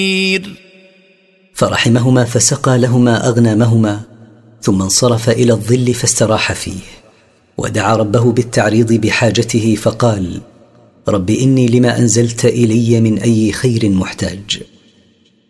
فرحمهما فسقى لهما أغنامهما، ثم انصرف إلى الظل فاستراح فيه، ودعا ربه بالتعريض بحاجته فقال: رب إني لما أنزلت إلي من أي خير محتاج.